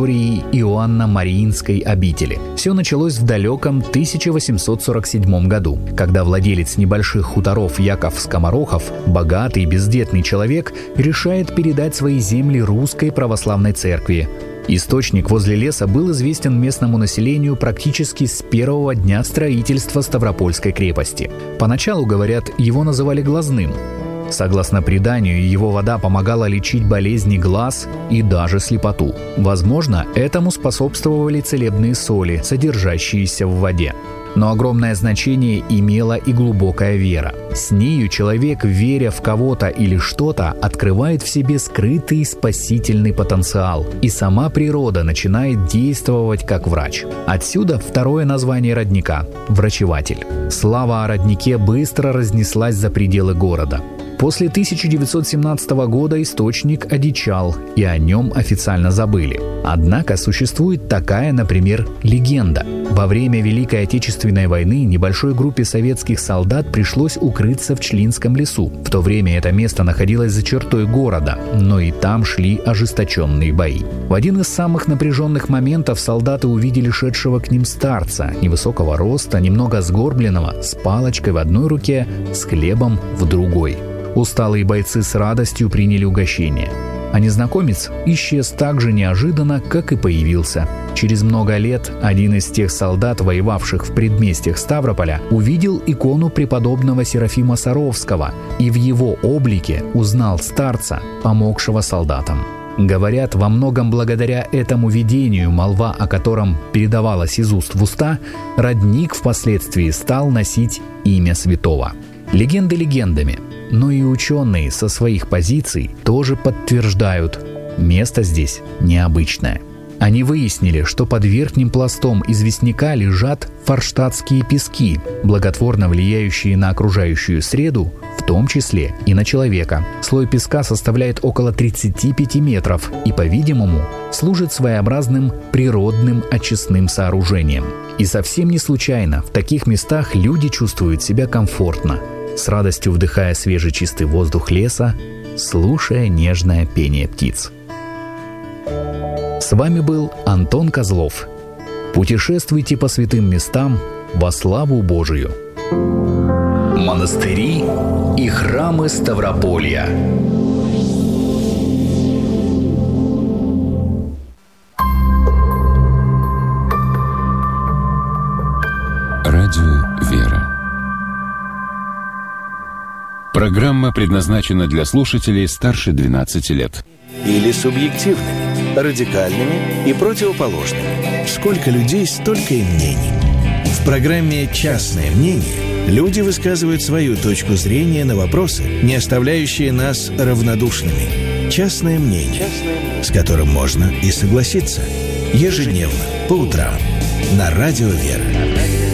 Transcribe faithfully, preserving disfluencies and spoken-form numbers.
Иоанно-Мариинской обители. Все началось в далеком тысяча восемьсот сорок седьмом году, когда владелец небольших хуторов Яков Скоморохов, богатый бездетный человек, решает передать свои земли русской православной церкви. Источник возле леса был известен местному населению практически с первого дня строительства Ставропольской крепости. Поначалу, говорят, его называли глазным. Согласно преданию, его вода помогала лечить болезни глаз и даже слепоту. Возможно, этому способствовали целебные соли, содержащиеся в воде. Но огромное значение имела и глубокая вера. С нею человек, веря в кого-то или что-то, открывает в себе скрытый спасительный потенциал, и сама природа начинает действовать как врач. Отсюда второе название родника – врачеватель. Слава о роднике быстро разнеслась за пределы города. После тысяча девятьсот семнадцатого года источник одичал, и о нем официально забыли. Однако существует такая, например, легенда. Во время Великой Отечественной войны небольшой группе советских солдат пришлось укрыться в Члинском лесу. В то время это место находилось за чертой города, но и там шли ожесточенные бои. В один из самых напряженных моментов солдаты увидели шедшего к ним старца, невысокого роста, немного сгорбленного, с палочкой в одной руке, с хлебом в другой. Усталые бойцы с радостью приняли угощение. А незнакомец исчез так же неожиданно, как и появился. Через много лет один из тех солдат, воевавших в предместьях Ставрополя, увидел икону преподобного Серафима Саровского и в его облике узнал старца, помогшего солдатам. Говорят, во многом благодаря этому видению, молва о котором передавалась из уст в уста, родник впоследствии стал носить имя святого. Легенды легендами, но и ученые со своих позиций тоже подтверждают, место здесь необычное. Они выяснили, что под верхним пластом известняка лежат форштадтские пески, благотворно влияющие на окружающую среду, в том числе и на человека. Слой песка составляет около тридцати пяти метров и, по-видимому, служит своеобразным природным очистным сооружением. И совсем не случайно в таких местах люди чувствуют себя комфортно, с радостью вдыхая свежий чистый воздух леса, слушая нежное пение птиц. С вами был Антон Козлов. Путешествуйте по святым местам во славу Божию. Монастыри и храмы Ставрополья. Радио «Вера». Программа предназначена для слушателей старше двенадцати лет. Или субъективными, радикальными и противоположными. Сколько людей, столько и мнений. В программе «Частное мнение» люди высказывают свою точку зрения на вопросы, не оставляющие нас равнодушными. «Частное мнение», с которым можно и согласиться. Ежедневно, по утрам, на Радио «Вера».